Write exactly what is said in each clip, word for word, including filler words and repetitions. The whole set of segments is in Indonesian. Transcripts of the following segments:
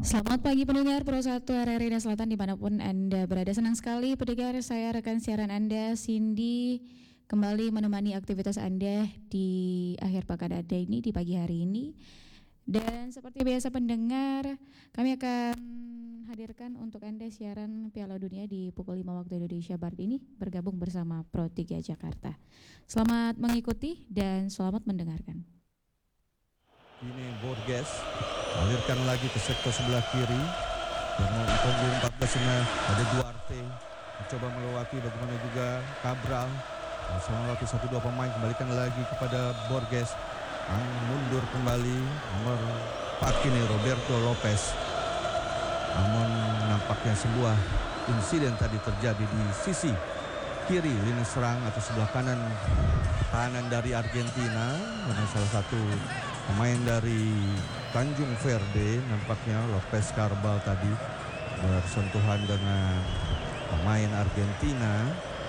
Selamat pagi pendengar Pro satu R R I dan Selatan dimanapun Anda berada. Senang sekali pendengar, saya rekan siaran Anda Cindy kembali menemani aktivitas Anda di akhir pekan Anda ini di pagi hari ini. Dan seperti biasa pendengar, kami akan hadirkan untuk Anda siaran Piala Dunia di pukul lima waktu Indonesia Barat ini bergabung bersama Pro tiga Jakarta. Selamat mengikuti dan selamat mendengarkan. Ini Borges alirkan lagi ke sektor sebelah kiri. Nomor punggung empat belas ada Duarte mencoba melewati, bagaimana juga Cabral bersama melewati satu dua pemain, kembalikan lagi kepada Borges. Ang mundur kembali nomor empat kini Roberto Lopez. Namun nampaknya sebuah insiden tadi terjadi di sisi kiri lini serang atau sebelah kanan pertahanan dari Argentina, dengan salah satu pemain dari Tanjung Verde, nampaknya Lopez Carbal tadi bersentuhan dengan pemain Argentina.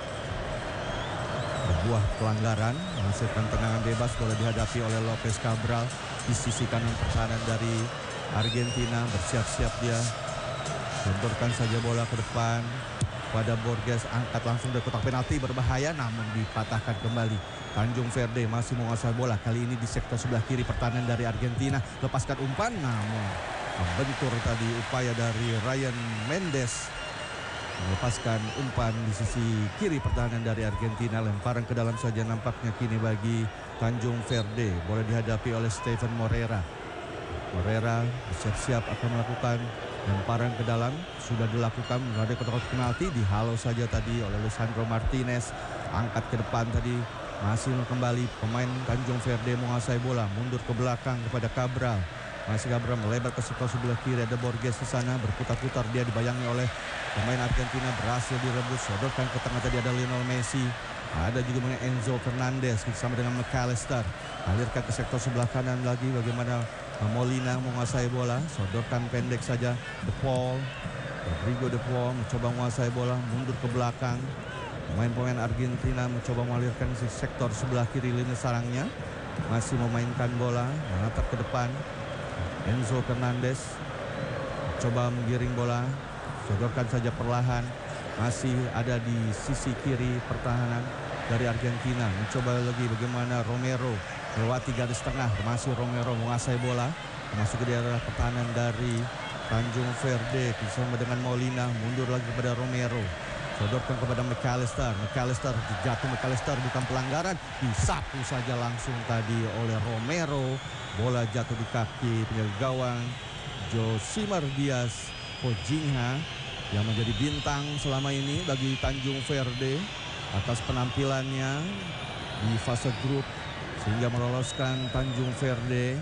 Sebuah pelanggaran menghasilkan tendangan bebas, bola dihadapi oleh Lopez Cabral di sisi kanan pertahanan dari Argentina. Bersiap-siap dia, benturkan saja bola ke depan pada Borges, angkat langsung dari kotak penalti, berbahaya namun dipatahkan kembali. Tanjung Verde masih menguasai bola, kali ini di sektor sebelah kiri pertahanan dari Argentina. Lepaskan umpan namun membentur tadi upaya dari Ryan Mendes melepaskan umpan di sisi kiri pertahanan dari Argentina. Lemparan ke dalam saja nampaknya kini bagi Tanjung Verde. Bola dihadapi oleh Steven Moreira. Moreira bersiap-siap akan melakukan lemparan ke dalam, sudah dilakukan berada kotak penalti, dihalau saja tadi oleh Lisandro Martinez. Angkat ke depan tadi, masih kembali pemain Tanjung Verde menguasai bola, mundur ke belakang kepada Cabral. Masih Cabral melebar ke sektor sebelah kiri, ada Borges di sana, berputar-putar dia, dibayangi oleh pemain Argentina, berhasil direbus, sodorkan ke tengah tadi ada Lionel Messi. Ada juga mengenai Enzo Fernandez bersama dengan McAllister. Alirkan ke sektor sebelah kanan lagi, bagaimana Molina menguasai bola, sodorkan pendek saja De Paul. Rodrigo De Paul mencoba menguasai bola, mundur ke belakang. Pemain-pemain Argentina mencoba mengalirkan ke sektor sebelah kiri lini sarangnya. Masih memainkan bola, menatap ke depan. Enzo Fernandez coba menggiring bola, sodorkan saja perlahan. Masih ada di sisi kiri pertahanan dari Argentina. Mencoba lagi bagaimana Romero melewati garis tengah. Masih Romero menguasai bola, masuk ke daerah pertahanan dari Tanjung Verde bersama dengan Molina. Mundur lagi kepada Romero, sodorkan kepada McAllister. McAllister jatuh, McAllister bukan pelanggaran, disapu saja langsung tadi oleh Romero. Bola jatuh di kaki penjaga gawang Josimar Diaz Pojinha yang menjadi bintang selama ini bagi Tanjung Verde atas penampilannya di fase grup sehingga meloloskan Tanjung Verde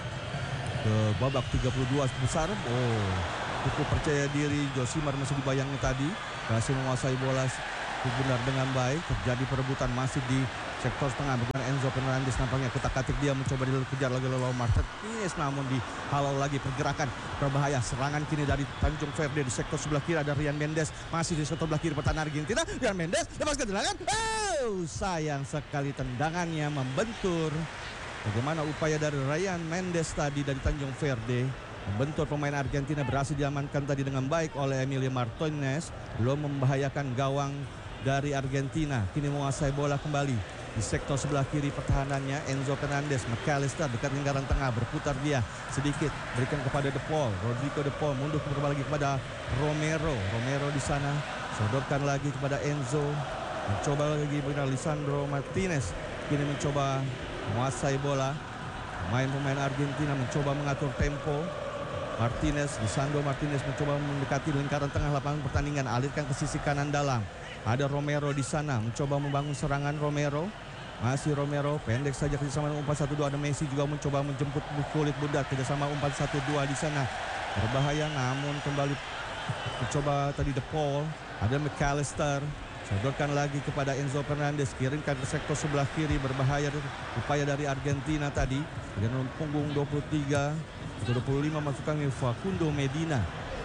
ke babak tiga puluh dua besar. Oh, cukup percaya diri Josimar, masih dibayangi tadi, berhasil menguasai bola benar dengan baik. Terjadi perebutan masih di sektor tengah, bukan Enzo Fernandez, nampaknya ketak-katik dia mencoba dikejar lagi oleh Martinez, namun dihalau lagi. Pergerakan berbahaya, serangan kini dari Tanjung Verde di sektor sebelah kiri ada Ryan Mendes, masih di sektor sebelah kiri pertahanan Argentina. Ryan Mendes lepaskan tendangan, oh sayang sekali tendangannya membentur. Bagaimana upaya dari Ryan Mendes tadi dari Tanjung Verde membentur pemain Argentina, berhasil diamankan tadi dengan baik oleh Emilio Martinez, belum membahayakan gawang dari Argentina. Kini menguasai bola kembali di sektor sebelah kiri pertahanannya Enzo Fernandez. McAllister dekat lingkaran tengah, berputar dia sedikit, berikan kepada De Paul. Rodrigo De Paul mundur kembali lagi kepada Romero. Romero di sana, sodorkan lagi kepada Enzo. Mencoba lagi kepada Lisandro Martinez. Kini mencoba menguasai bola. Pemain-pemain Argentina mencoba mengatur tempo. Martinez, Lisandro Martinez mencoba mendekati lingkaran tengah lapangan pertandingan, alirkan ke sisi kanan dalam. Ada Romero di sana, mencoba membangun serangan Romero. Masih Romero, pendek saja kerjasama umpan satu dua. Ada Messi juga mencoba menjemput kulit budak, kerjasama umpan satu dua di sana. Berbahaya namun kembali mencoba tadi De Paul. Ada McAllister, sodorkan lagi kepada Enzo Fernandez, kirimkan ke sektor sebelah kiri. Berbahaya upaya dari Argentina tadi. Dengan punggung dua puluh tiga atau dua puluh lima masukkan Facundo Medina.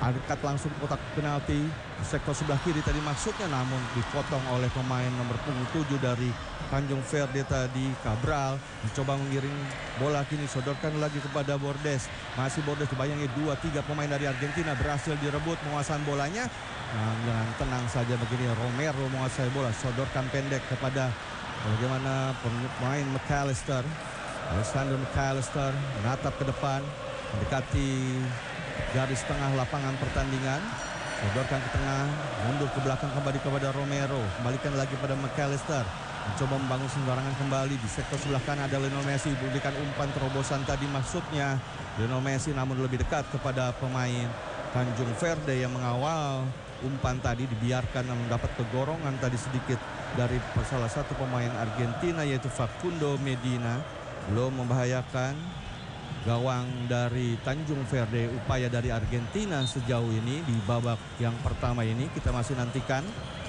dekat langsung kotak penalti di sektor sebelah kiri tadi maksudnya, namun dipotong oleh pemain nomor punggung tujuh dari Tanjung Verde tadi. Cabral mencoba mengiring bola, kini sodorkan lagi kepada Bordes. Masih Bordes dibayangi dua tiga pemain dari Argentina, berhasil direbut menguasai bolanya. Nah, dengan tenang saja begini Romero menguasai bola, sodorkan pendek kepada bagaimana pemain McAllister. Alexander McAllister menatap ke depan, mendekati garis tengah lapangan pertandingan, sodorkan ke tengah, mundur ke belakang kembali kepada Romero, kembalikan lagi pada McAllister, mencoba membangun sembarangan kembali di sektor sebelah kanan. Ada Lionel Messi, berikan umpan terobosan tadi maksudnya Lionel Messi, namun lebih dekat kepada pemain Tanjung Verde yang mengawal umpan tadi, dibiarkan namun dapat kegorongan tadi sedikit dari salah satu pemain Argentina yaitu Facundo Medina. Belum membahayakan gawang dari Tanjung Verde. Upaya dari Argentina sejauh ini di babak yang pertama ini kita masih nantikan.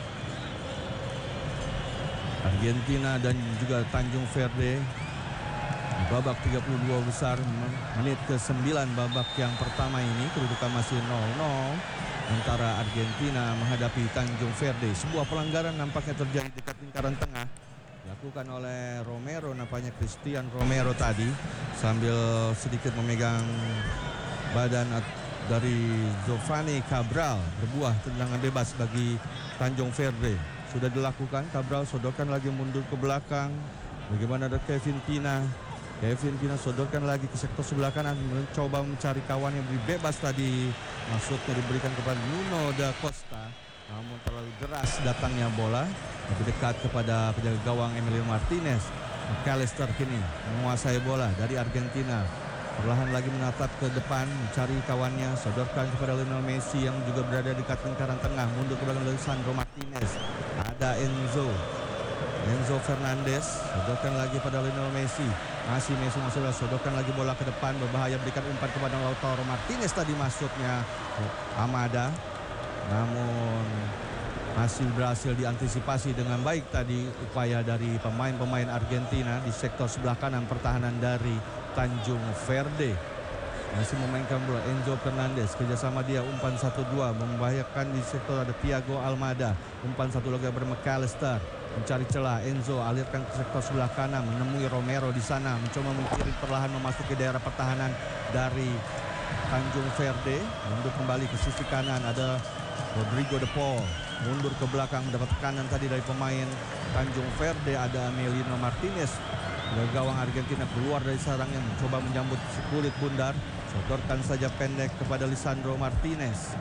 Argentina dan juga Tanjung Verde di babak tiga puluh dua besar, menit ke sembilan babak yang pertama ini kedudukan masih nol nol antara Argentina menghadapi Tanjung Verde. Sebuah pelanggaran nampaknya terjadi dekat lingkaran tengah, dilakukan oleh Romero, nampaknya Christian Romero tadi, sambil sedikit memegang badan dari Giovanni Cabral. Berbuah tendangan bebas bagi Tanjung Verde. Sudah dilakukan, Cabral sodorkan lagi mundur ke belakang. Bagaimana ada Kevin Pina. Kevin Pina sodorkan lagi ke sektor sebelah kanan, mencoba mencari kawan yang beri bebas tadi. Maksudnya diberikan kepada Nuno da Costa, namun terlalu deras datangnya bola, lebih dekat kepada penjaga gawang Emiliano Martinez. McAllister kini menguasai bola dari Argentina, perlahan lagi menatap ke depan, mencari kawannya, sodorkan kepada Lionel Messi yang juga berada di dekat lingkaran tengah, mundur ke belakang Lisandro Martinez. Ada Enzo Enzo Fernandez, sodorkan lagi pada Lionel Messi. Masih Messi masih sodorkan lagi bola ke depan, berbahaya, berikan umpan kepada Lautaro Martinez tadi maksudnya Amada, namun masih berhasil diantisipasi dengan baik tadi upaya dari pemain-pemain Argentina di sektor sebelah kanan pertahanan dari Tanjung Verde. Masih memainkan bola Enzo Fernandez, kerjasama dia, umpan satu dua, membahayakan di sektor ada Thiago Almada, umpan satu lagi McAllister, mencari celah. Enzo alirkan ke sektor sebelah kanan, menemui Romero di sana, mencoba mengirim perlahan memasuki daerah pertahanan dari Tanjung Verde. Mundur kembali ke sisi kanan, ada Rodrigo de Paul, mundur ke belakang, mendapat tekanan tadi dari pemain Tanjung Verde. Ada Emiliano Martinez, gawang Argentina, keluar dari sarangnya, mencoba menyambut si kulit bundar, sodorkan saja pendek kepada Lisandro Martinez.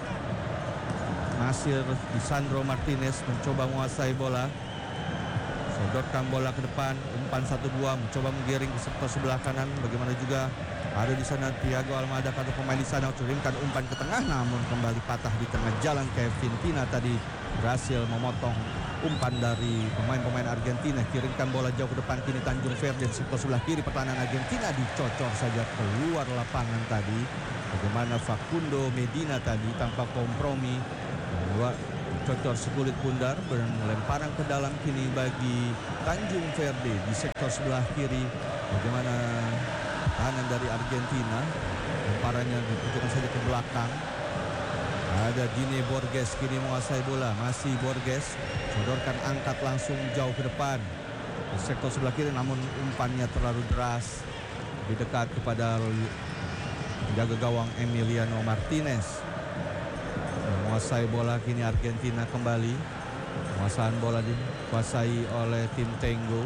Masih Lisandro Martinez mencoba menguasai bola, sodorkan bola ke depan, umpan satu dua, mencoba menggiring ke sektor sebelah kanan. Bagaimana juga ada di sana Thiago Almada, kata pemain di sana, kirimkan umpan ke tengah, namun kembali patah di tengah jalan. Kevin Pina tadi berhasil memotong umpan dari pemain-pemain Argentina. Kirimkan bola jauh ke depan, kini Tanjung Verde di sektor sebelah kiri pertahanan Argentina, dicocor saja keluar lapangan tadi. Bagaimana Facundo Medina tadi tanpa kompromi membuat cocor sekulit bundar, lemparan ke dalam kini bagi Tanjung Verde di sektor sebelah kiri. Bagaimana kanan dari Argentina, lemparannya ditujukan saja ke belakang. Ada Dine Borges kini menguasai bola, masih Borges, sodorkan, angkat langsung jauh ke depan di sektor sebelah kiri, namun umpannya terlalu deras, lebih dekat kepada jaga gawang Emiliano Martinez. Menguasai bola kini Argentina kembali, penguasaan bola dikuasai oleh tim Tango.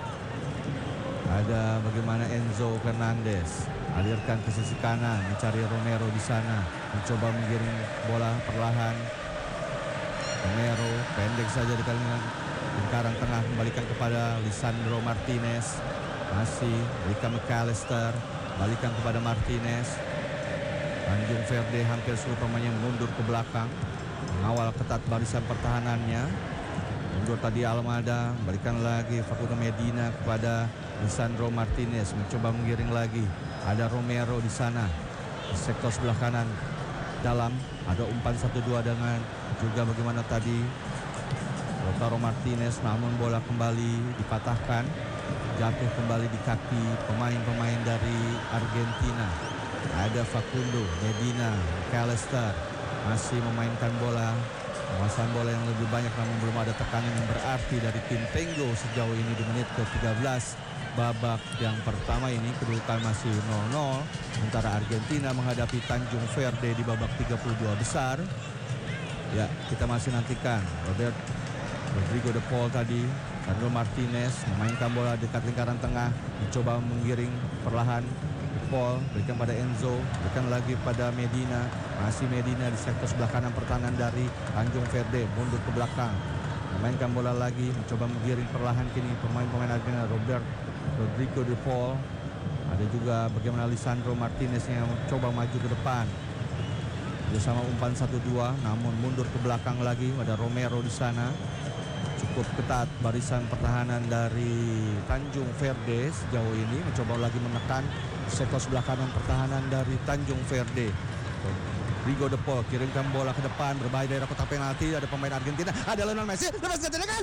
Ada bagaimana Enzo Fernandez, alirkan ke sisi kanan, mencari Romero di sana, mencoba menggiring bola perlahan. Romero pendek saja di lingkaran tengah, kembalikan kepada Lisandro Martinez. Masih berikan McAllister, balikan kepada Martinez. Tanjung Verde hampir seluruh pemainnya mundur ke belakang, mengawal ketat barisan pertahanannya. Mundur tadi Almada, balikan lagi Facundo Medina kepada Lisandro Martinez, mencoba menggiring lagi. Ada Romero di sana di sektor sebelah kanan dalam, ada umpan satu dua dengan juga bagaimana tadi Lautaro Martinez, namun bola kembali dipatahkan, jatuh kembali di kaki pemain-pemain dari Argentina. Ada Facundo, Medina, McAllister masih memainkan bola. Penguasaan bola yang lebih banyak namun belum ada tekanan yang berarti dari tim Tenggo sejauh ini di menit ke tiga belas. Babak yang pertama ini kedudukan masih nol nol antara Argentina menghadapi Tanjung Verde di babak tiga puluh dua besar. Ya, kita masih nantikan Robert Rodrigo de Paul tadi, Sandro Martinez memainkan bola dekat lingkaran tengah, mencoba menggiring perlahan. De Paul berikan pada Enzo, berikan lagi pada Medina, masih Medina di sektor sebelah kanan pertahanan dari Tanjung Verde, mundur ke belakang, memainkan bola lagi, mencoba menggiring perlahan kini pemain-pemain Argentina. Robert Rodrigo de Paul, ada juga bagaimana Lisandro Martinez yang mencoba maju ke depan bersama umpan satu dua, namun mundur ke belakang lagi. Ada Romero di sana. Cukup ketat barisan pertahanan dari Tanjung Verde sejauh ini, mencoba lagi menekan sektor sebelah kanan pertahanan dari Tanjung Verde. Rodrigo de Paul kirimkan bola ke depan, berbahaya daerah kotak penalti. Ada pemain Argentina, ada Lionel Messi, lepas ke tendangan.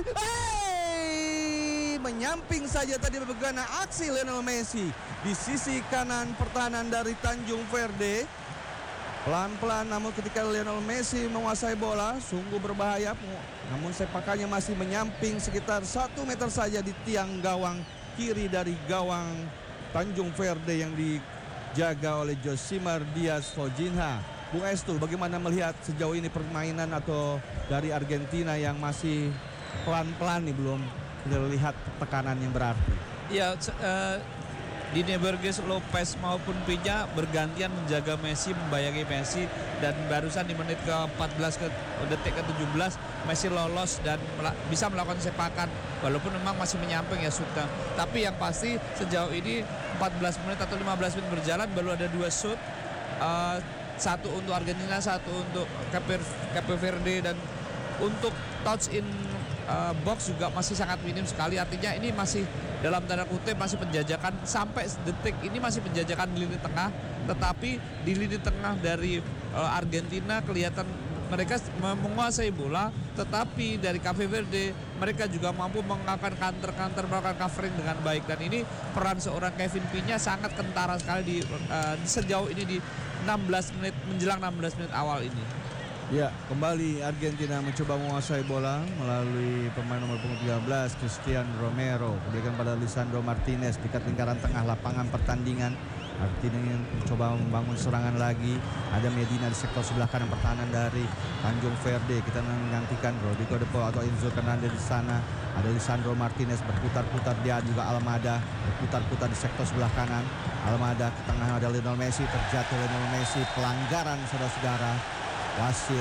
Hey! Menyamping saja tadi bagaimana aksi Lionel Messi di sisi kanan pertahanan dari Tanjung Verde. Pelan-pelan namun ketika Lionel Messi menguasai bola sungguh berbahaya, namun sepakannya masih menyamping sekitar satu meter saja di tiang gawang kiri dari gawang Tanjung Verde yang dijaga oleh Josimar Diaz Fojinha. Bung Estu, bagaimana melihat sejauh ini permainan atau dari Argentina yang masih pelan-pelan nih, belum terlihat tekanan yang berarti? Ya, uh, Dini Burgess, Lopez maupun Pinya bergantian menjaga Messi, membayangi Messi, dan barusan di menit ke empat belas ke detik ke tujuh belas Messi lolos dan mela bisa melakukan sepakan walaupun memang masih menyamping ya sudah. Tapi yang pasti sejauh ini empat belas menit atau lima belas menit berjalan baru ada dua shoot, uh, satu untuk Argentina, satu untuk Cape Verde, dan untuk touch in uh, box juga masih sangat minim sekali. Artinya ini masih dalam tanda kutip masih penjajakan, sampai detik ini masih penjajakan di lini tengah. Tetapi di lini tengah dari uh, Argentina kelihatan mereka menguasai bola, tetapi dari Cape Verde mereka juga mampu melakukan counter-counter, melakukan covering dengan baik. Dan ini peran seorang Kevin Pinya sangat kentara sekali di uh, sejauh ini di enam belas menit menjelang enam belas menit awal ini. Ya, kembali Argentina mencoba menguasai bola melalui pemain nomor punggung tiga belas Christian Romero, diberikan pada Lisandro Martinez dekat lingkaran tengah lapangan pertandingan. Argentina mencoba membangun serangan lagi. Ada Medina di sektor sebelah kanan pertahanan dari Tanjung Verde. Kita menggantikan Rodrigo de Paul atau Enzo Fernandez di sana. Ada Lisandro Martinez berputar-putar, dia juga Almada berputar-putar di sektor sebelah kanan. Almada ke tengah, ada Lionel Messi, terjatuh Lionel Messi, pelanggaran saudara-saudara. Wasit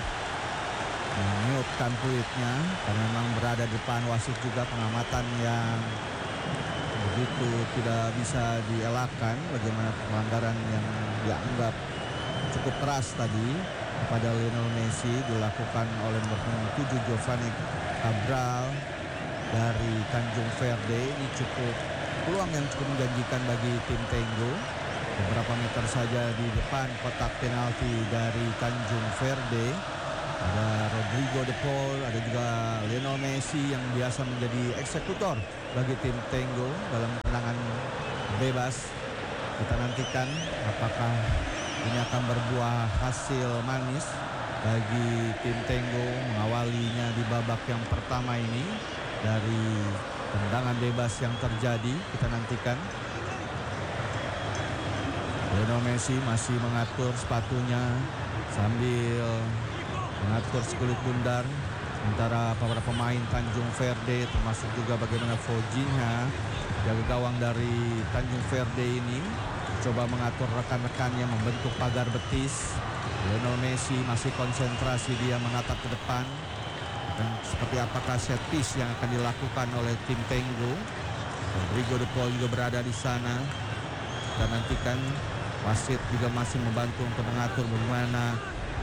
meniupkan peluitnya karena memang berada di depan. Wasit juga pengamatan yang begitu tidak bisa dielakkan, bagaimana pelanggaran yang dianggap cukup keras tadi kepada Lionel Messi dilakukan oleh nomor tujuh Giovanni Cabral dari Tanjung Verde. Ini cukup peluang yang cukup menjanjikan bagi tim Tenggo. Beberapa meter saja di depan kotak penalti dari Tanjung Verde. Ada Rodrigo de Paul, ada juga Lionel Messi yang biasa menjadi eksekutor bagi tim Tenggo dalam tendangan bebas. Kita nantikan apakah ini akan berbuah hasil manis bagi tim Tenggo mengawalinya di babak yang pertama ini dari tendangan bebas yang terjadi. Kita nantikan. Lionel Messi masih mengatur sepatunya sambil mengatur sekulit bundar. Sementara para pemain Tanjung Verde termasuk juga bagaimana Fojinha, jaga gawang dari Tanjung Verde ini, coba mengatur rekan-rekannya membentuk pagar betis. Lionel Messi masih konsentrasi, dia menatap ke depan. Dan seperti apakah set piece yang akan dilakukan oleh tim Tenggo. Rodrigo de Paul juga berada di sana. Kita nantikan. Wasit juga masih membantu untuk mengatur bagaimana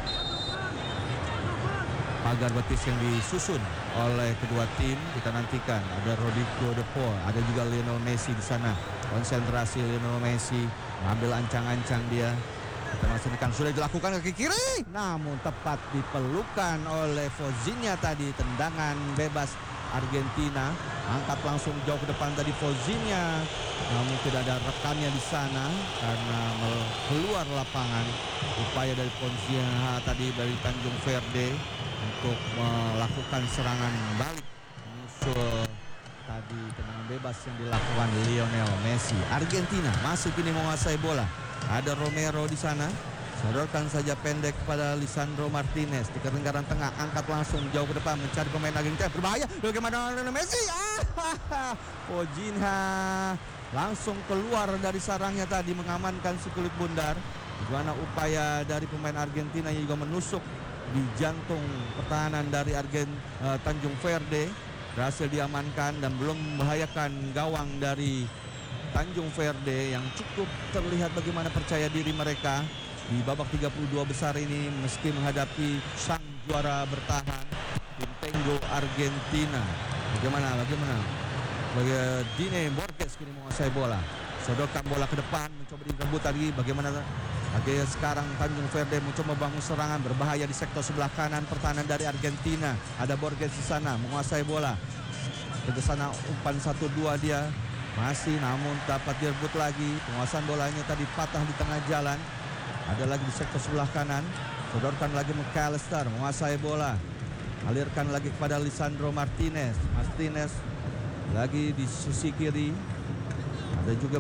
pagar betis yang disusun oleh kedua tim. Kita nantikan. Ada Rodrigo de Paul, ada juga Lionel Messi di sana. Konsentrasi Lionel Messi, mengambil ancang-ancang dia. Kita masih nantikan, sudah dilakukan kaki kiri, namun tepat dipelukan oleh Fojinha tadi. Tendangan bebas Argentina. Angkat langsung jauh ke depan tadi Fozinia, namun tidak ada rekannya di sana karena keluar lapangan. Upaya dari Fozinia tadi dari Tanjung Verde untuk melakukan serangan balik menyusul tadi tendangan bebas yang dilakukan Lionel Messi. Argentina masih kini menguasai bola. Ada Romero di sana. Sodorkan saja pendek kepada Lisandro Martinez di lingkaran tengah, angkat langsung jauh ke depan mencari pemain Argentina, berbahaya. Bagaimana Lionel Messi? Ah, Fozinia langsung keluar dari sarangnya tadi mengamankan si kulit bundar. Bagaimana upaya dari pemain Argentina yang juga menusuk di jantung pertahanan dari Argen uh, Tanjung Verde, berhasil diamankan dan belum membahayakan gawang dari Tanjung Verde yang cukup terlihat bagaimana percaya diri mereka di babak tiga puluh dua besar ini meski menghadapi sang juara bertahan tim Tango Argentina. Bagaimana bagaimana bagi Dine Borges kini menguasai bola, sodorkan bola ke depan mencoba direbut tadi. Bagaimana lagi sekarang Tanjung Verde mencoba bangun serangan berbahaya di sektor sebelah kanan pertahanan dari Argentina. Ada Borges di sana menguasai bola ke sana, umpan satu dua dia masih, namun dapat direbut lagi. Penguasaan bolanya tadi patah di tengah jalan. Ada lagi di sektor sebelah kanan, sodorkan lagi McAllister menguasai bola, alirkan lagi kepada Lisandro Martinez. Martinez lagi di sisi kiri, ada juga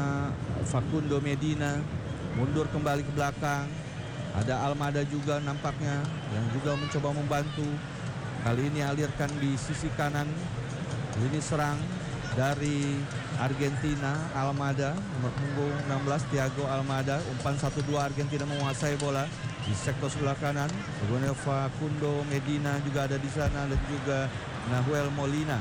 Facundo Medina mundur kembali ke belakang. Ada Almada juga nampaknya yang juga mencoba membantu. Kali ini alirkan di sisi kanan, ini serang dari Argentina, Almada nomor punggung enam belas Thiago Almada. Umpan satu dua Argentina menguasai bola di sektor sebelah kanan. Kemudian Facundo Medina juga ada di sana dan juga Nahuel Molina.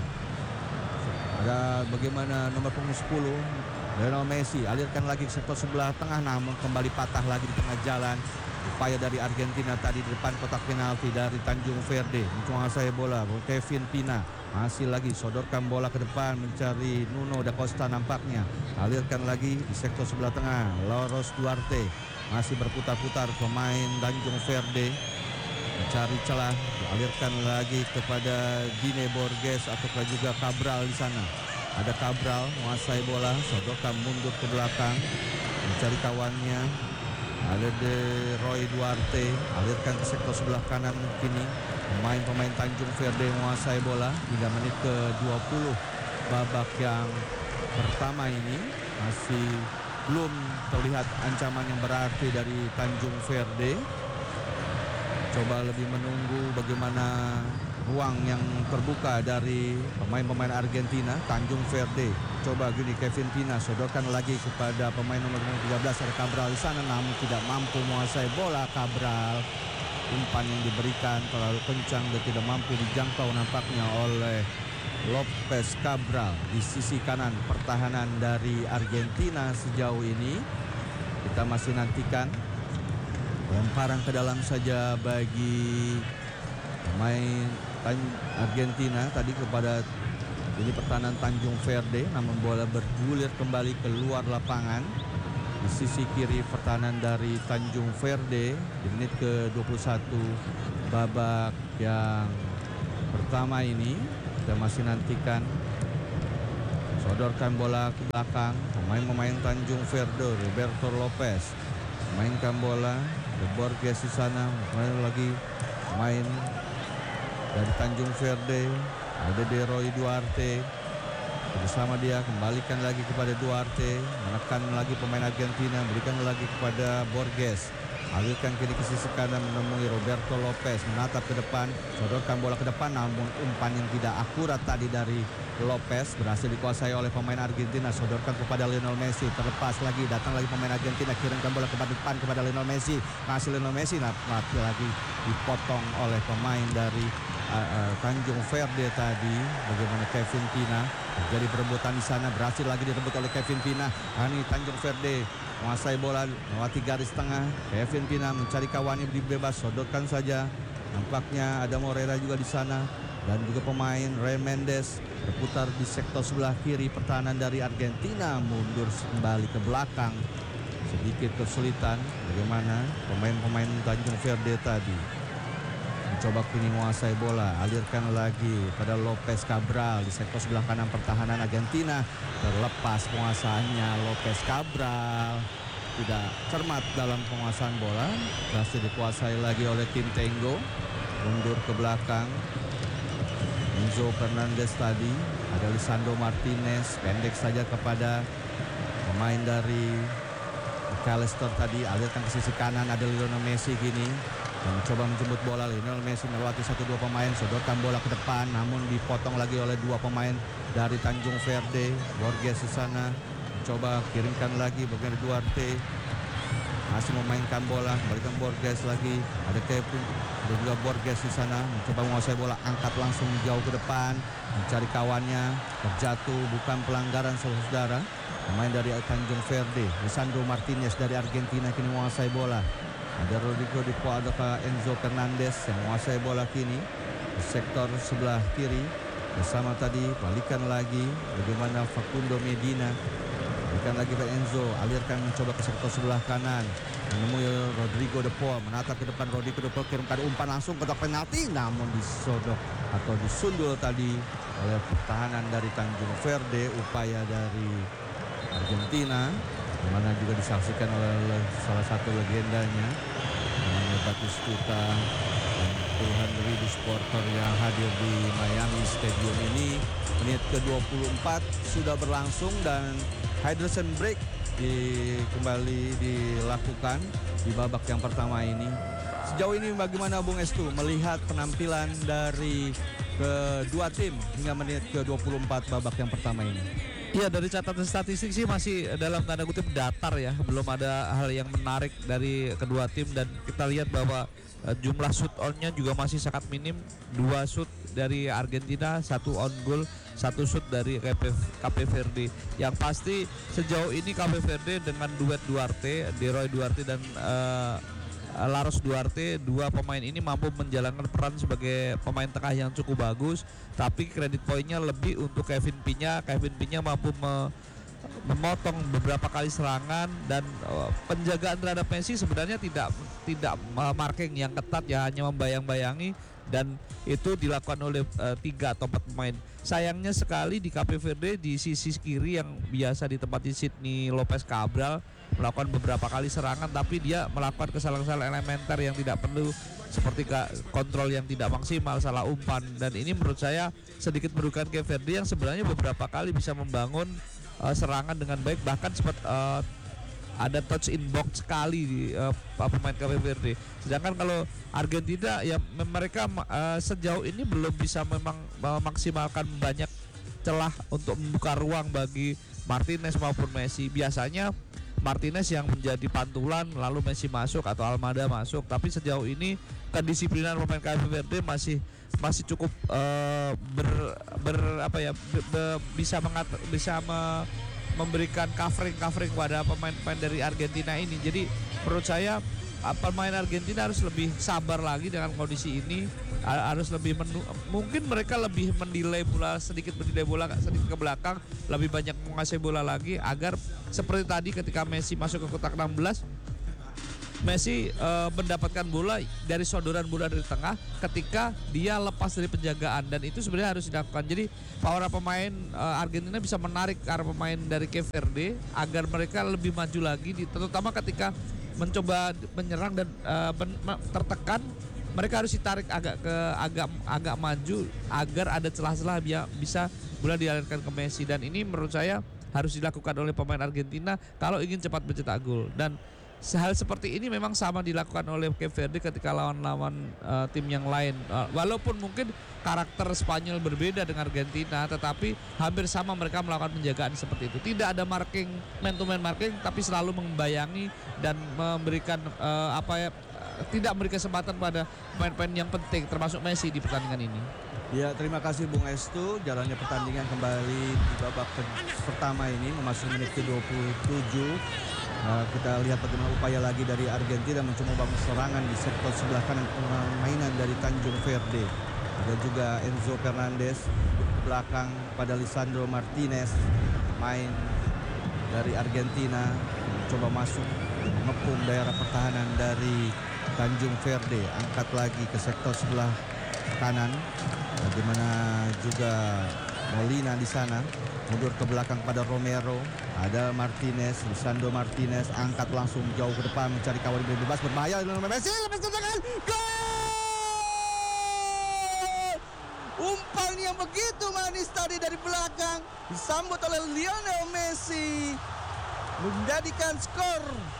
Ada bagaimana nomor punggung sepuluh Lionel Messi, alirkan lagi ke sektor sebelah tengah, namun kembali patah lagi di tengah jalan. Upaya dari Argentina tadi di depan kotak penalti dari Tanjung Verde menguasai bola. Kevin Pina masih lagi sodorkan bola ke depan mencari Nuno da Costa nampaknya. Alirkan lagi di sektor sebelah tengah. Loros Duarte masih berputar-putar pemain Tanjung Verde mencari celah. Alirkan lagi kepada Dine Borges atau juga Cabral di sana. Ada Cabral menguasai bola, sodorkan mundur ke belakang mencari kawannya. Ada De Roy Duarte, alirkan ke sektor sebelah kanan kini. Pemain-pemain Tanjung Verde menguasai bola hingga menit ke dua puluh babak yang pertama ini. Masih belum terlihat ancaman yang berarti dari Tanjung Verde. Coba lebih menunggu bagaimana ruang yang terbuka dari pemain-pemain Argentina. Tanjung Verde coba gini, Kevin Pina sodorkan lagi kepada pemain nomor tiga belas ada Cabral di sana, namun tidak mampu menguasai bola. Cabral, umpan yang diberikan terlalu kencang dan tidak mampu dijangkau nampaknya oleh Lopez Cabral di sisi kanan pertahanan dari Argentina. Sejauh ini kita masih nantikan lemparan ke dalam saja bagi pemain Argentina tadi kepada ini pertahanan Tanjung Verde, namun bola bergulir kembali keluar lapangan di sisi kiri pertahanan dari Tanjung Verde di menit ke dua puluh satu babak yang pertama ini. Kita masih nantikan sodorkan bola ke belakang pemain-pemain Tanjung Verde. Roberto Lopez mainkan bola, De Borges di sana, main lagi main dari Tanjung Verde. Ada De Roy Duarte bersama dia, kembalikan lagi kepada Duarte, menekan lagi pemain Argentina, berikan lagi kepada Borges, alirkan kiri ke sisi kanan menemui Roberto Lopez, menatap ke depan, sodorkan bola ke depan, namun umpan yang tidak akurat tadi dari Lopez berhasil dikuasai oleh pemain Argentina. Sodorkan kepada Lionel Messi, terlepas lagi, datang lagi pemain Argentina, kirimkan bola ke depan kepada Lionel Messi, masih Lionel Messi, nah, lagi dipotong oleh pemain dari uh, uh, Tanjung Verde tadi. Bagaimana Kevin Pina, jadi perebutan di sana, berhasil lagi direbut oleh Kevin Pina. Hani Tanjung Verde menguasai bola melewati garis tengah. Kevin Pina mencari kawannya di bebas, sodorkan saja. Nampaknya ada Moreira juga di sana dan juga pemain Ray Mendes berputar di sektor sebelah kiri pertahanan dari Argentina, mundur kembali ke belakang, sedikit kesulitan bagaimana pemain-pemain Tanjung Verde tadi. Coba kini menguasai bola, alirkan lagi pada Lopez Cabral di sektor sebelah kanan pertahanan Argentina. Terlepas penguasaannya, Lopez Cabral tidak cermat dalam penguasaan bola. Berhasil dikuasai lagi oleh tim Tango. Mundur ke belakang. Enzo Fernandez tadi, ada Lisandro Martinez, pendek saja kepada pemain dari McAllister tadi, alirkan ke sisi kanan, ada Lionel Messi kini. Mencoba menjemput bola, Lionel Messi melewati satu dua pemain, sodorkan bola ke depan, namun dipotong lagi oleh dua pemain dari Tanjung Verde. Borges di sana, mencoba kirimkan lagi bagian Duarte, masih memainkan bola, kembalikan Borges lagi, ada Kevin, ada juga Borges di sana, mencoba menguasai bola, angkat langsung jauh ke depan, mencari kawannya, terjatuh, bukan pelanggaran saudara-saudara. Pemain dari Tanjung Verde, Lisandro Martinez dari Argentina kini menguasai bola. Ada Rodrigo Di Paul, ada Enzo Fernandez yang menguasai bola kini di sektor sebelah kiri. Bersama tadi, balikan lagi bagaimana Facundo Medina. Balikan lagi ke Enzo, alirkan mencoba ke sektor sebelah kanan. Menemui Rodrigo De Paul, menata ke depan Rodrigo De Paul, kirimkan umpan langsung ke kotak penalti, namun disodok atau disundul tadi oleh pertahanan dari Tanjung Verde. Upaya dari Argentina, dimana juga disaksikan oleh salah satu legendanya, namanya Batistuta, dan puluhan ribu supporter yang hadir di Miami Stadium ini. Menit ke dua puluh empat sudah berlangsung dan hydration break di, kembali dilakukan di babak yang pertama ini. Sejauh ini bagaimana Bung Estu melihat penampilan dari kedua tim hingga menit ke dua puluh empat babak yang pertama ini? Iya, dari catatan statistik sih masih dalam tanda kutip datar ya, belum ada hal yang menarik dari kedua tim, dan kita lihat bahwa uh, jumlah shoot on-nya juga masih sangat minim. Dua shoot dari Argentina, satu on goal, satu shoot dari K P Verde. Yang pasti sejauh ini K P Verde dengan duet Duarte, Deroy Duarte dan uh, Laros Duarte, dua pemain ini mampu menjalankan peran sebagai pemain tengah yang cukup bagus, tapi kredit poinnya lebih untuk Kevin Pinya. Kevin Pinya mampu me, memotong beberapa kali serangan, dan uh, penjagaan terhadap Messi sebenarnya tidak tidak uh, marking yang ketat ya, hanya membayang-bayangi, dan itu dilakukan oleh uh, tiga atau empat pemain. Sayangnya sekali di K P Verde di sisi kiri yang biasa ditempati Sidney Lopez Cabral melakukan beberapa kali serangan, tapi dia melakukan kesalahan-kesalahan elementer yang tidak perlu, seperti kontrol yang tidak maksimal, salah umpan, dan ini menurut saya sedikit merugikan K P Verde yang sebenarnya beberapa kali bisa membangun uh, serangan dengan baik, bahkan sempat uh, ada touch in box sekali di uh, pemain K P Verde. Sedangkan kalau Argentina ya mereka uh, sejauh ini belum bisa memang memaksimalkan banyak celah untuk membuka ruang bagi Martinez maupun Messi. Biasanya Martinez yang menjadi pantulan, lalu Messi masuk atau Almada masuk, tapi sejauh ini kedisiplinan pemain K P Verde masih masih cukup uh, ber, ber apa ya ber, ber, bisa mengat, bisa me, memberikan covering covering pada pemain-pemain dari Argentina ini. Jadi menurut saya pemain Argentina harus lebih sabar lagi dengan kondisi ini, harus lebih menu, mungkin mereka lebih mendelay bola, sedikit mendelay bola sedikit ke belakang, lebih banyak menguasai bola lagi, agar seperti tadi ketika Messi masuk ke kotak enam belas, Messi uh, mendapatkan bola dari sodoran bola dari tengah ketika dia lepas dari penjagaan, dan itu sebenarnya harus dilakukan. Jadi para pemain uh, Argentina bisa menarik para pemain dari Cape Verde agar mereka lebih maju lagi, di, terutama ketika mencoba menyerang dan uh, ben, tertekan, mereka harus ditarik agak ke agak agak maju agar ada celah-celah biar bisa bola dialirkan ke Messi, dan ini menurut saya harus dilakukan oleh pemain Argentina kalau ingin cepat mencetak gol. Dan hal seperti ini memang sama dilakukan oleh Cape Verde ketika lawan-lawan uh, tim yang lain. Uh, walaupun mungkin karakter Spanyol berbeda dengan Argentina, tetapi hampir sama mereka melakukan penjagaan seperti itu. Tidak ada marking, man-to-man marking, tapi selalu membayangi dan memberikan uh, apa ya, tidak memberi kesempatan pada pemain-pemain yang penting, termasuk Messi di pertandingan ini. Ya, terima kasih Bung Estu. Jalannya pertandingan kembali di babak pertama ini memasuki menit ke dua puluh tujuh. Uh, kita lihat bagaimana upaya lagi dari Argentina mencoba membangun serangan di sektor sebelah kanan permainan dari Tanjung Verde. Ada juga Enzo Fernandez belakang pada Lisandro Martinez, main dari Argentina, mencoba masuk mengepung daerah pertahanan dari Tanjung Verde angkat lagi ke sektor sebelah kanan. Bagaimana juga Molina di sana, mundur ke belakang pada Romero. Ada Martinez, Lisandro Martinez angkat langsung jauh ke depan mencari kawan bebas berbahaya. Messi lepas tendangan, gol! Umpan yang begitu manis tadi dari belakang disambut oleh Lionel Messi menjadikan skor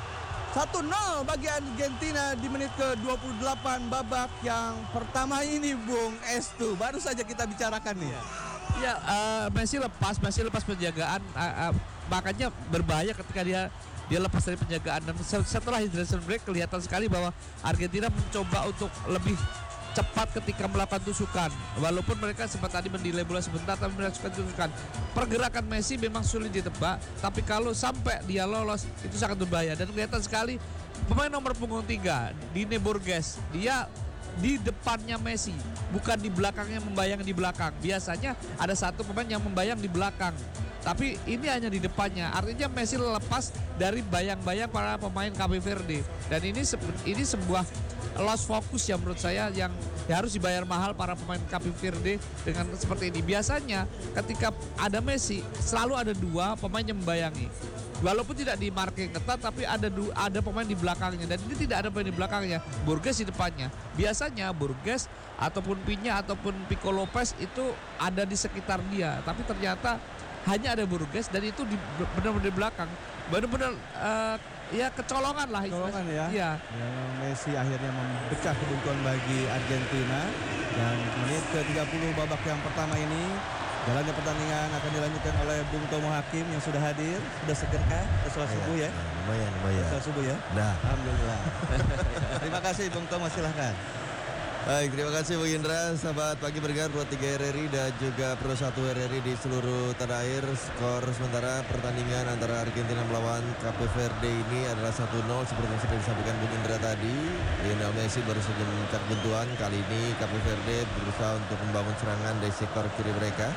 satu nol bagi Argentina di menit ke dua puluh delapan babak yang pertama ini, Bung Estu. Baru saja kita bicarakan nih. Ya, uh, Messi lepas, Messi lepas penjagaan, uh, uh, makanya berbahaya ketika dia dia lepas dari penjagaan. Dan setelah hydration break kelihatan sekali bahwa Argentina mencoba untuk lebih cepat ketika melakukan tusukan. Walaupun mereka sempat tadi mendelay bola sebentar, tapi melakukan tusukan. Pergerakan Messi memang sulit ditebak, tapi kalau sampai dia lolos itu sangat berbahaya. Dan kelihatan sekali pemain nomor punggung tiga, Dini Borges, dia di depannya Messi, bukan di belakangnya membayang di belakang. Biasanya ada satu pemain yang membayang di belakang, tapi ini hanya di depannya. Artinya Messi lepas dari bayang-bayang para pemain Cape Verde. Dan ini ini sebuah loss fokus ya menurut saya, yang ya harus dibayar mahal para pemain Cape Verde dengan seperti ini. Biasanya ketika ada Messi selalu ada dua pemain yang membayangi. Walaupun tidak di marking ketat, tapi ada du, ada pemain di belakangnya, dan ini tidak ada pemain di belakangnya. Borges di depannya. Biasanya Borges ataupun Pinya ataupun Pico Lopez itu ada di sekitar dia, tapi ternyata hanya ada Borges dan itu di, benar-benar di belakang. Benar-benar uh, ya kecolongan lah. Kecolongan ya. Iya. Ya, Messi akhirnya memecah kebuntuan bagi Argentina, dan menit ke tiga puluh babak yang pertama ini jalannya pertandingan akan dilanjutkan oleh Bung Tomo Hakim yang sudah hadir. Sudah seger kah? Setelah subuh ya? Lumayan, lumayan. Setelah subuh ya? Dah. Alhamdulillah. Terima kasih Bung Tomo, silahkan. Baik, terima kasih Bung Indra. Sahabat Pagi Bergerak Pro tiga R R I dan juga Pro satu R R I di seluruh tanah air. Skor sementara pertandingan antara Argentina melawan Cape Verde ini adalah satu nol seperti yang sudah disampaikan Bung Indra tadi. Lionel Messi baru saja mencetak buntuan. Kali ini Cape Verde berusaha untuk membangun serangan dari sektor kiri mereka.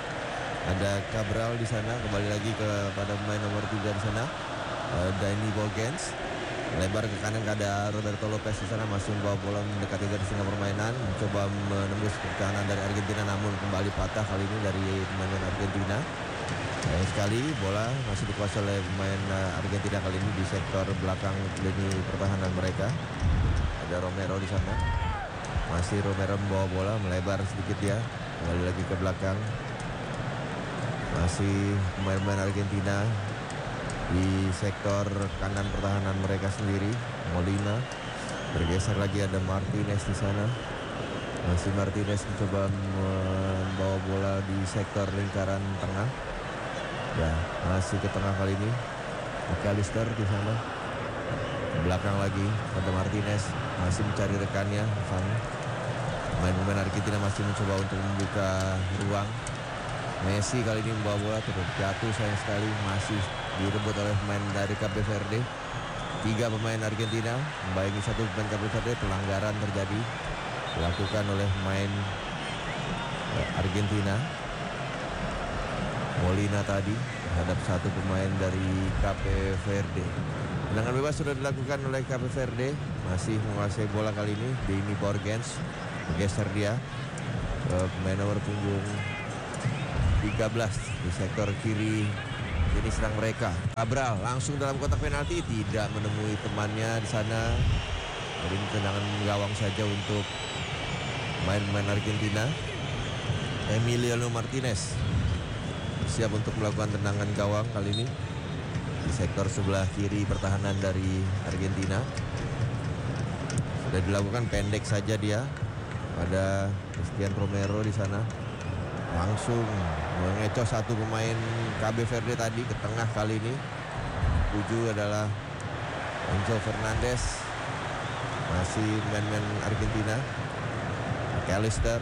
Ada Cabral di sana, kembali lagi kepada pemain nomor tiga di sana, uh, Dani Borgens. Lebar ke kanan, ada Roberto Lopez di sana, masih membawa bola mendekati garis tengah permainan, mencoba menembus pertahanan dari Argentina, namun kembali patah kali ini dari pemain Argentina. Sayang sekali bola masih dikuasai oleh pemain Argentina kali ini di sektor belakang lini pertahanan mereka. Ada Romero di sana, masih Romero membawa bola, melebar sedikit dia, kembali lagi ke belakang. Masih pemain-pemain Argentina di sektor kanan pertahanan mereka sendiri. Molina bergeser lagi, ada Martinez di sana. Masih Martinez mencoba membawa bola di sektor lingkaran tengah. Ya, masih ke tengah kali ini. McAllister di sana. Di belakang lagi ada Martinez, masih mencari rekannya di sana. Pemain-pemain Argentina masih mencoba untuk membuka ruang. Messi kali ini membawa bola terus jatuh, sayang sekali masih direbut oleh pemain dari Cape Verde. Tiga pemain Argentina membayangi satu pemain Cape Verde. Pelanggaran terjadi dilakukan oleh pemain Argentina, Molina tadi terhadap satu pemain dari Cape Verde. Tendangan bebas sudah dilakukan oleh Cape Verde, masih menguasai bola kali ini. Dini Borgens bergeser dia ke pemain nomor punggung tiga belas di sektor kiri. Ini serang mereka. Cabral langsung dalam kotak penalti, tidak menemui temannya di sana. Jadi ini tendangan gawang saja untuk main-main Argentina. Emiliano Martinez siap untuk melakukan tendangan gawang kali ini di sektor sebelah kiri pertahanan dari Argentina. Sudah dilakukan pendek saja dia. Ada Cristian Romero di sana. Langsung mengecoh satu pemain Cape Verde tadi ke tengah kali ini. Tujuh adalah Enzo Fernandez, masih main-main Argentina. McAllister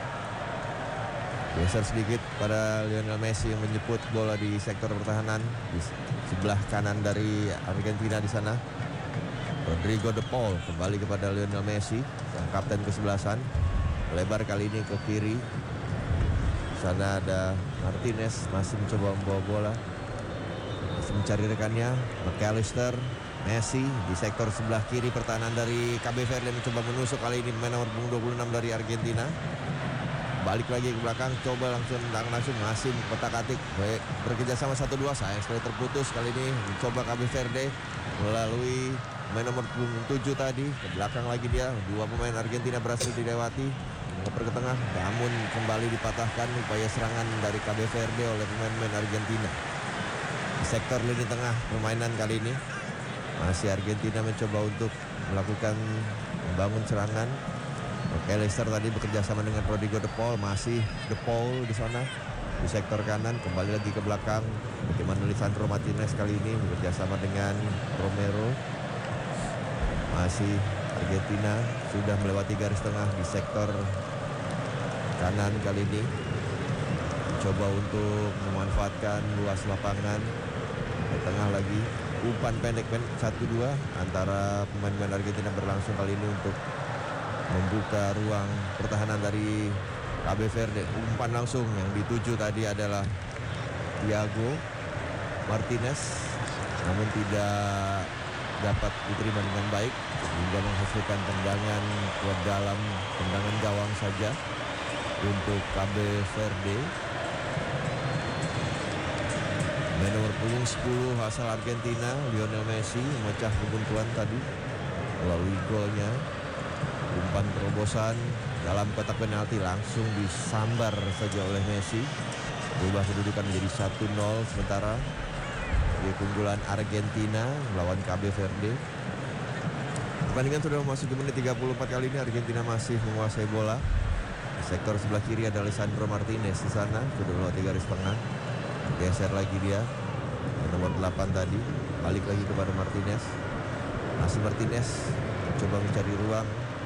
geser sedikit pada Lionel Messi yang menjemput bola di sektor pertahanan di sebelah kanan dari Argentina di sana. Rodrigo De Paul kembali kepada Lionel Messi, sang kapten kesebelasan. Lebar kali ini ke kiri. Sana ada Martinez masih mencoba membawa bola, masih mencari rekannya. McAllister Messi di sektor sebelah kiri pertahanan dari K B Verde mencoba menusuk kali ini pemain nomor punggung dua puluh enam dari Argentina. Balik lagi ke belakang, coba langsung langsung masih kotak-atik bekerja sama satu dua, sayang sekali terputus kali ini. Mencoba K B Verde melalui pemain nomor tujuh tadi, ke belakang lagi dia. Dua pemain Argentina berhasil dilewati, ngoper ke tengah, namun kembali dipatahkan upaya serangan dari K B Verde oleh pemain-pemain Argentina. Di sektor lini tengah permainan kali ini masih Argentina mencoba untuk melakukan membangun serangan. McAllister tadi bekerja sama dengan Rodrigo De Paul, masih De Paul di sana di sektor kanan, kembali lagi ke belakang. Bagaimana Lisandro Martinez kali ini bekerja sama dengan Romero. Masih Argentina sudah melewati garis tengah di sektor kanan kali ini. Coba untuk memanfaatkan luas lapangan. Di tengah lagi umpan pendek satu dua antara pemain-pemain Argentina berlangsung kali ini untuk membuka ruang pertahanan dari K B Verde. Umpan langsung yang dituju tadi adalah Thiago Martinez, namun tidak dapat diterima dengan baik hingga menghasilkan tendangan ke dalam, tendangan gawang saja untuk K B Verde. Pemain nomor punggung sepuluh asal Argentina, Lionel Messi, memecah kebuntuan tadi melalui golnya. Umpan terobosan dalam kotak penalti langsung disambar saja oleh Messi. Berubah kedudukan menjadi satu nol sementara di keunggulan Argentina melawan K B Verde. Pertandingan sudah memasuki menit tiga puluh empat, kali ini Argentina masih menguasai bola. Di sektor sebelah kiri ada Lisandro Martinez di sana, sudah melewati garis tengah. Geser lagi dia, nomor delapan tadi, balik lagi kepada Martinez. Masih Martinez coba mencari ruang.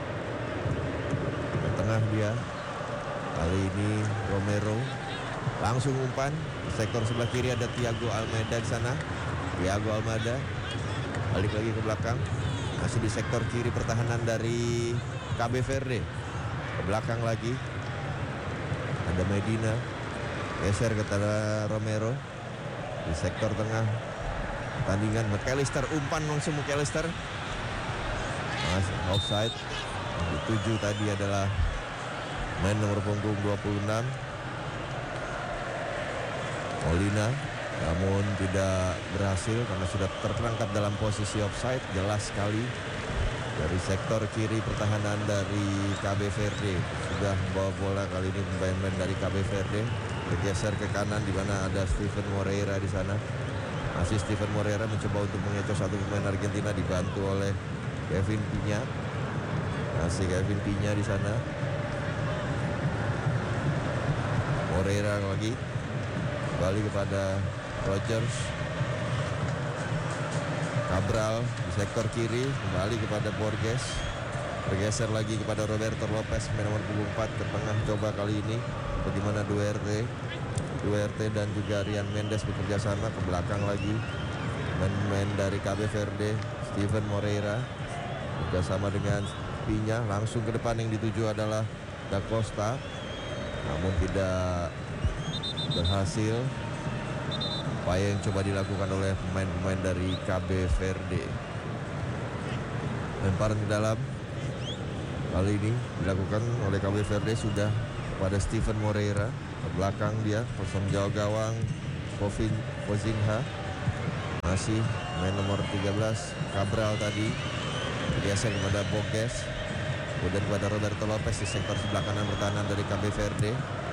Ke tengah dia, kali ini Romero. Langsung umpan, di sektor sebelah kiri ada Thiago Almada di sana. Thiago Almada balik lagi ke belakang. Masih di sektor kiri pertahanan dari K B Verde. Ke belakang lagi ada Medina. Geser ke tanah Romero. Di sektor tengah pertandingan McAllister, umpan langsung McAllister. Masih offside. Yang dituju tadi adalah main nomor punggung dua puluh enam Molina, namun tidak berhasil karena sudah terperangkap dalam posisi offside. Jelas sekali dari sektor kiri pertahanan dari K B Verde sudah membawa bola kali ini pemain-pemain dari K B Verde. Bergeser ke kanan di mana ada Steven Moreira di sana. Masih Steven Moreira mencoba untuk mengecoh satu pemain Argentina, dibantu oleh Kevin Piña. Masih Kevin Piña di sana. Moreira lagi kembali kepada Rogers. Cabral di sektor kiri kembali kepada Borges. Bergeser lagi kepada Roberto Lopez, nomor dua puluh empat, ke tengah coba kali ini. Bagaimana Duarte Duarte dan juga Rian Mendes bekerja sama. Ke belakang lagi main-main dari K B Verde, Steven Moreira bekerja sama dengan Piña. Langsung ke depan yang dituju adalah Da Costa, namun tidak berhasil upaya yang coba dilakukan oleh pemain-pemain dari K B Verde. Lemparan ke dalam kali ini dilakukan oleh K B Verde sudah pada Steven Moreira. Ke belakang dia kosong jauh gawang Povin Pozinha. Masih main nomor tiga belas Cabral tadi bergeser kepada Borges, kemudian kepada Roberto Lopez di sektor sebelah kanan pertahanan dari K B Verde.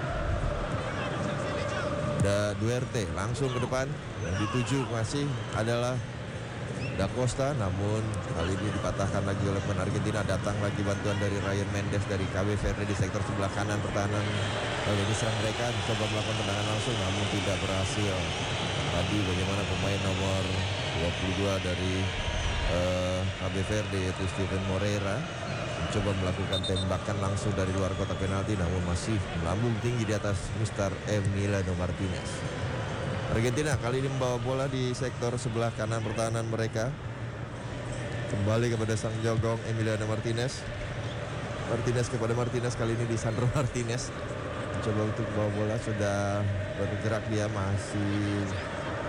Ada Duarte langsung ke depan, yang dituju masih adalah Da Costa, namun kali ini dipatahkan lagi oleh pemain Argentina. Datang lagi bantuan dari Ryan Mendes dari K B Verde di sektor sebelah kanan pertahanan. Lalu diserang mereka, mencoba melakukan tendangan langsung namun tidak berhasil. Tadi bagaimana pemain nomor dua puluh dua dari uh, K B Verde yaitu Steven Moreira mencoba melakukan tembakan langsung dari luar kotak penalti, namun masih melambung tinggi di atas Mister Emiliano Martinez. Argentina kali ini membawa bola di sektor sebelah kanan pertahanan mereka. Kembali kepada sang jogong Emiliano Martinez. Martinez kepada Martinez, kali ini di Sandro Martinez. Mencoba untuk membawa bola, sudah bergerak dia, masih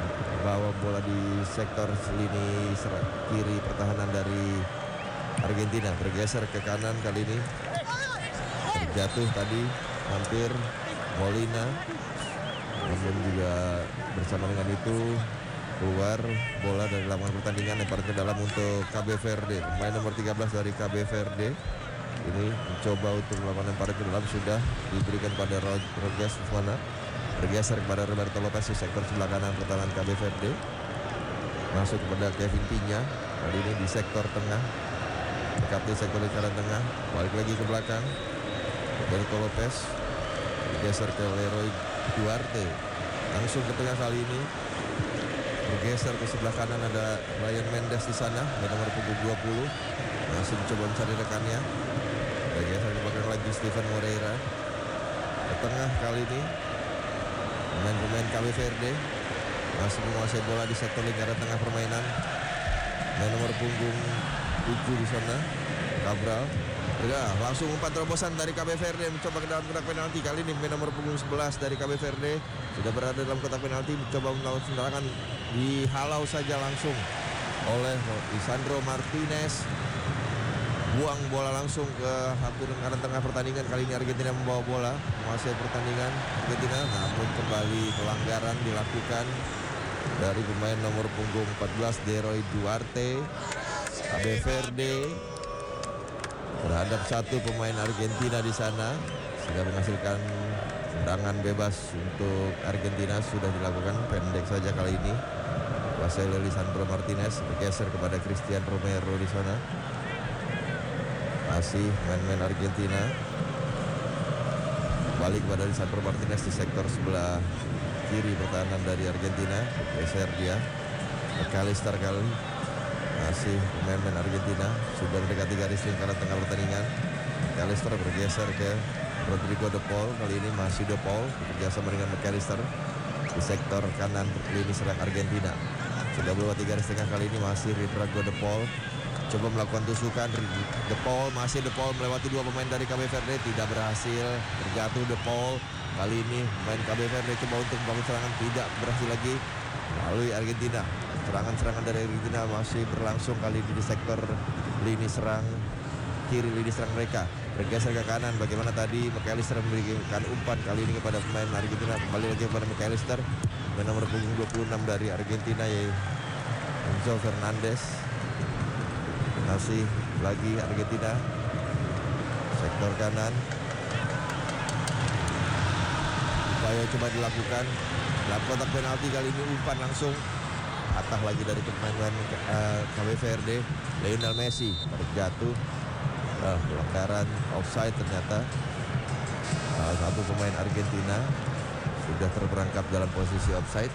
bawa bola di sektor lini kiri pertahanan dari Argentina, bergeser ke kanan kali ini. Terjatuh tadi hampir Molina, namun juga bersama dengan itu keluar bola dari lapangan pertandingan, lempar ke dalam untuk K B Verde. Pemain nomor tiga belas dari K B Verde ini mencoba untuk melakukan lempar ke dalam, sudah diberikan pada Rodriguez mana. Bergeser kepada Roberto Lopez di sektor sebelah kanan pertahanan K B Verde. Masuk kepada Kevin Piña, kali ini di sektor tengah, dekat di sektor lingkaran tengah, balik lagi ke belakang. Roberto Lopez bergeser ke Leroy Duarte, langsung ke tengah kali ini. Bergeser ke sebelah kanan, ada Ryan Mendes di sana, nomor punggung dua puluh. Masih mencoba mencari rekannya. Bergeser ke belakang lagi Steven Moreira. Ke tengah kali ini pemain-pemain K B Verde masih menguasai bola di sektor lingkaran tengah permainan. Dan nomor punggung tujuh di sana, Cabral. Ya, langsung umpan terobosan dari K B Verde, mencoba ke dalam kotak penalti. Kali ini pemain nomor punggung sebelas dari K B Verde sudah berada dalam kotak penalti, mencoba melakukan serangan, dihalau saja langsung oleh Lisandro Martinez. Buang bola langsung ke hampir lingkaran tengah pertandingan. Kali ini Argentina membawa bola, menguasai pertandingan Argentina, namun kembali pelanggaran dilakukan dari pemain nomor punggung empat belas Leroy Duarte. K B Verde terhadap satu pemain Argentina di sana, sehingga menghasilkan tendangan bebas untuk Argentina sudah dilakukan, pendek saja kali ini. Kuasai Lisandro Martinez, bergeser kepada Christian Romero di sana. Masih main-main Argentina. Balik kepada Lisandro Martinez di sektor sebelah kiri pertahanan dari Argentina. Bergeser dia. McAllister kali. Masih pemain-pemain Argentina sudah mendekati garis lingkaran tengah pertandingan. McAllister bergeser ke Rodrigo De Paul. Kali ini masih De Paul bekerjasama dengan McAllister di sektor kanan lini serang Argentina. Sudah melewati garis tengah, kali ini masih Rodrigo De Paul coba melakukan tusukan. De Paul, masih De Paul melewati dua pemain dari K B Verde, tidak berhasil. Terjatuh De Paul. Kali ini pemain K B Verde coba untuk membangun serangan, tidak berhasil lagi. Melalui Argentina, serangan-serangan dari Argentina masih berlangsung kali ini di sektor lini serang kiri, lini serang mereka. Bergeser ke kanan, bagaimana tadi McAllister memberikan umpan, kali ini kepada pemain Argentina. Kembali lagi kepada McAllister, pemain nomor punggung dua puluh enam dari Argentina, yaitu Enzo Fernandez. Masih lagi Argentina, sektor kanan. Upaya coba dilakukan dalam kotak penalti, kali ini umpan langsung patah lagi dari pemain uh, K B Verde. Lionel Messi terjatuh, uh, pelanggaran offside ternyata. Uh, satu pemain Argentina sudah terperangkap dalam posisi offside.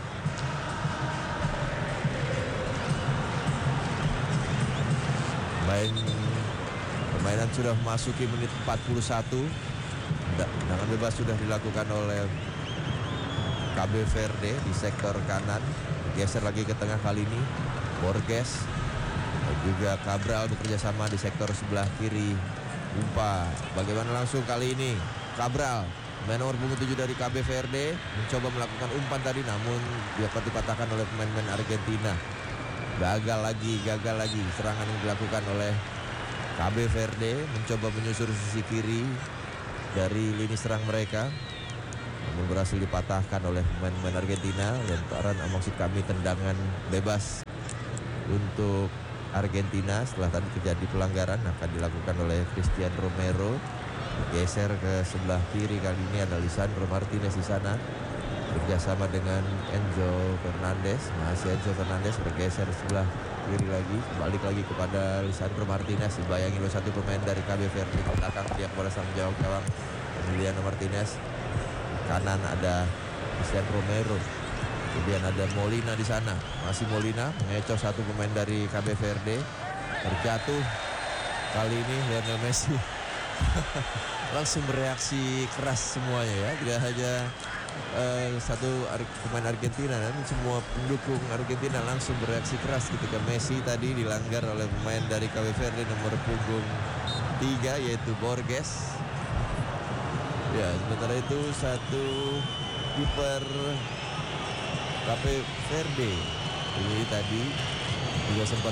Main permainan sudah memasuki menit empat puluh satu. Tendangan bebas sudah dilakukan oleh K B Verde di sektor kanan. Geser lagi ke tengah kali ini Borges dan juga Cabral bekerja sama di sektor sebelah kiri. Umpa bagaimana langsung kali ini Cabral, main nomor punggung tujuh dari K B Verde, mencoba melakukan umpan tadi, namun dapat dipatahkan oleh pemain-pemain Argentina. Gagal lagi, gagal lagi serangan yang dilakukan oleh K B Verde, mencoba menyusur sisi kiri dari lini serang mereka, namun berhasil dipatahkan oleh pemain-pemain Argentina. Lemparan, maksud kami tendangan bebas untuk Argentina setelah tadi terjadi pelanggaran akan dilakukan oleh Christian Romero. Geser ke sebelah kiri, kali ini ada Lisandro Martinez di sana bekerjasama dengan Enzo Fernandez. Masih Enzo Fernandez bergeser sebelah kiri lagi, balik lagi kepada Lisandro Martinez. Dibayangi oleh satu pemain dari K B Verde. Ke belakang dia bola sang jawab gawang Emiliano Martinez. Kanan ada Christian Romero. Kemudian ada Molina di sana. Masih Molina mengecoh satu pemain dari K B Verde. Terjatuh. Kali ini Lionel Messi langsung bereaksi keras semuanya ya. Tidak hanya Uh, satu Ar pemain Argentina, dan semua pendukung Argentina langsung bereaksi keras ketika Messi tadi dilanggar oleh pemain dari K B Verde nomor punggung tiga, yaitu Borges. Ya, sementara itu satu kiper K Cape Verde. Ini tadi juga sempat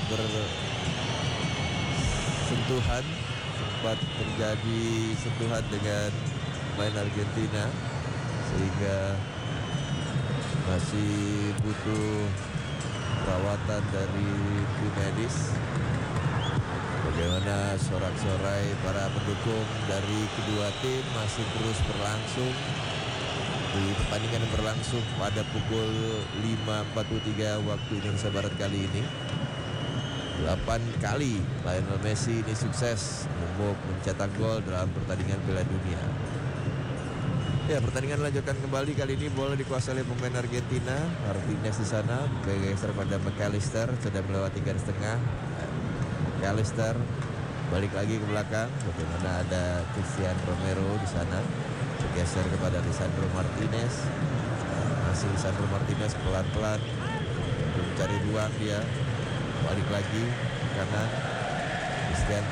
bersentuhan, sempat terjadi sentuhan dengan main Argentina, sehingga masih butuh perawatan dari tim medis. Bagaimana sorak-sorai para pendukung dari kedua tim masih terus berlangsung. Di pertandingan yang berlangsung pada pukul lima empat puluh tiga waktu Indonesia Barat kali ini. delapan kali Lionel Messi ini sukses mencetak gol dalam pertandingan Piala Dunia. Ya, pertandingan dilanjutkan kembali. Kali ini bola dikuasai oleh pemain Argentina. Martinez di sana bergeser pada McAllister, sudah melewati garis tengah. McAllister balik lagi ke belakang. Bagaimana ada Christian Romero di sana, bergeser kepada Lisandro Martinez. Masih Lisandro Martinez pelan-pelan mencari ruang, dia balik lagi ke kanan. Christian